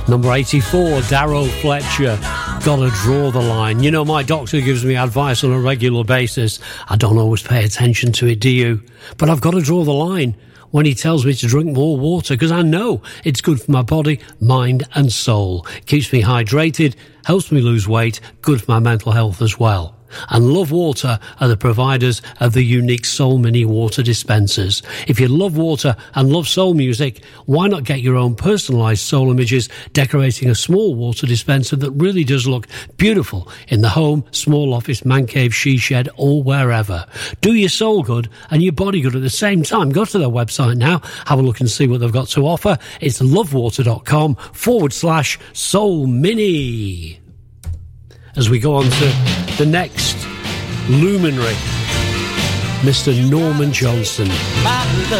Number 84, Darrow Fletcher, Gotta Draw the Line. You know, my doctor gives me advice on a regular basis. I don't always pay attention to it, do you? But I've got to draw the line when he tells me to drink more water, because I know it's good for my body, mind and soul. Keeps me hydrated, helps me lose weight, good for my mental health as well. And Love Water are the providers of the unique Soul Mini water dispensers. If you love water and love soul music, why not get your own personalised soul images decorating a small water dispenser that really does look beautiful in the home, small office, man cave, she shed or wherever. Do your soul good and your body good at the same time. Go to their website now, have a look and see what they've got to offer. It's lovewater.com/Soul Mini. As we go on to the next luminary, Mr. Norman Johnson.